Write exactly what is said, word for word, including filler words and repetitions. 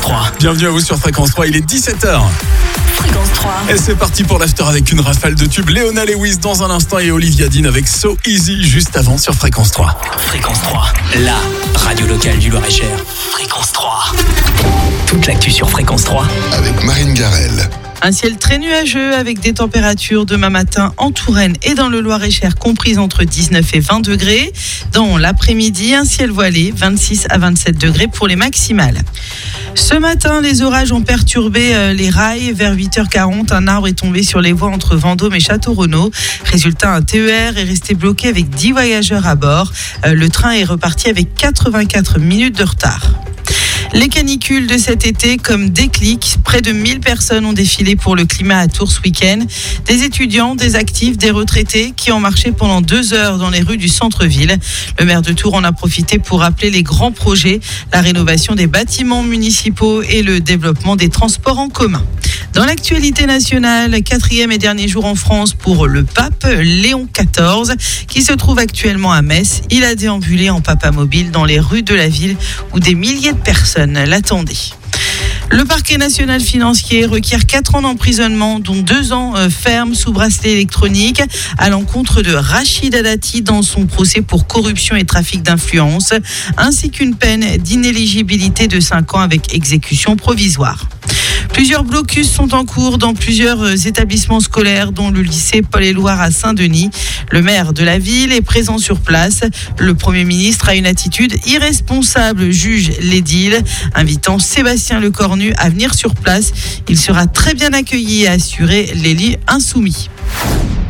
trois. Bienvenue à vous sur Fréquence trois, il est dix-sept heures. Fréquence trois. Et c'est parti pour l'after avec une rafale de tubes. Léona Lewis dans un instant et Olivia Dean avec So Easy juste avant sur Fréquence trois. Fréquence trois, la radio locale du Loir-et-Cher. Fréquence trois. Toute l'actu sur Fréquence trois. Avec Marine Garel. Un ciel très nuageux avec des températures demain matin en Touraine et dans le Loir-et-Cher comprises entre dix-neuf et vingt degrés. Dans l'après-midi, un ciel voilé, vingt-six à vingt-sept degrés pour les maximales. Ce matin, les orages ont perturbé les rails. Vers huit heures quarante, un arbre est tombé sur les voies entre Vendôme et Château-Renaud. Résultat, un T E R est resté bloqué avec dix voyageurs à bord. Le train est reparti avec quatre-vingt-quatre minutes de retard. Les canicules de cet été comme déclic, près de mille personnes ont défilé pour le climat à Tours ce week-end. Des étudiants, des actifs, des retraités qui ont marché pendant deux heures dans les rues du centre-ville. Le maire de Tours en a profité pour rappeler les grands projets, la rénovation des bâtiments municipaux et le développement des transports en commun. Dans l'actualité nationale, quatrième et dernier jour en France pour le pape Léon quatorze, qui se trouve actuellement à Metz. Il a déambulé en papamobile dans les rues de la ville où des milliers de personnes l'attendaient. Le parquet national financier requiert quatre ans d'emprisonnement, dont deux ans ferme sous bracelet électronique, à l'encontre de Rachida Dati dans son procès pour corruption et trafic d'influence, ainsi qu'une peine d'inéligibilité de cinq ans avec exécution provisoire. Plusieurs blocus sont en cours dans plusieurs établissements scolaires, dont le lycée Paul-et-Loire à Saint-Denis. Le maire de la ville est présent sur place. Le Premier ministre a une attitude irresponsable, juge l'édile, invitant Sébastien Lecornu à venir sur place. Il sera très bien accueilli et assuré l'élu insoumis.